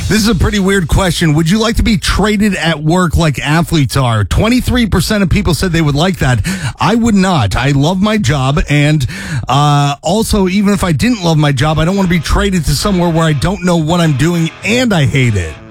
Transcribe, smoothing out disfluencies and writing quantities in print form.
This is a pretty weird question. Would you like to be traded at work like athletes are? 23% of people said they would like that. I would not. I love my job. And also, even if I didn't love my job, I don't want to be traded to somewhere where I don't know what I'm doing and I hate it.